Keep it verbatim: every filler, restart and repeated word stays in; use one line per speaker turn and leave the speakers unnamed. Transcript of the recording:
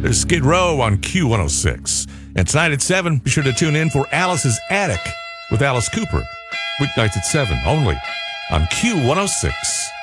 There's Skid Row on Q one oh six. And tonight at seven, be sure to tune in for Alice's Attic with Alice Cooper. Weeknights at seven, only on Q one oh six.